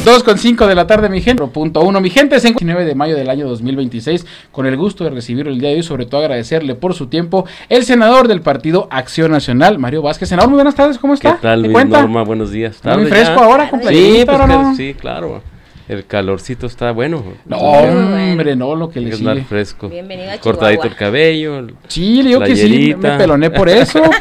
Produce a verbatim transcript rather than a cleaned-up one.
dos con cinco de la tarde, mi gente. Punto uno, mi gente, es el diecinueve de mayo del año dos mil veintiséis. Con el gusto de recibirlo el día de hoy, sobre todo agradecerle por su tiempo, el senador del Partido Acción Nacional, Mario Vázquez. Senador, muy buenas tardes, ¿cómo está? ¿Qué tal, ¿Qué Luis cuenta? Norma? Buenos días. Muy fresco ahora, con Sí, pues, ¿no? sí, claro. El calorcito está bueno. No, hombre, no, lo que le es sigue. más fresco. Bienvenido a Cortadito Chihuahua. el cabello. Sí, le digo que sí, me, me peloné por eso.